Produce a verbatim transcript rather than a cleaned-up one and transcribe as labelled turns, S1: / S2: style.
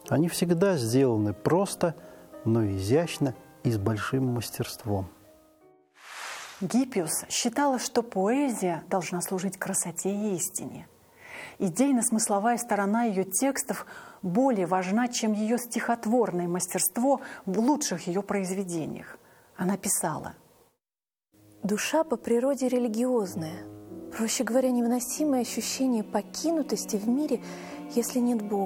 S1: Они всегда сделаны просто, но изящно и с большим мастерством.
S2: Гиппиус считала, что поэзия должна служить красоте и истине. Идейно-смысловая сторона ее текстов более важна, чем ее стихотворное мастерство в лучших ее произведениях. Она писала:
S3: «Душа по природе религиозная, проще говоря, невыносимое ощущение покинутости в мире, если нет Бога.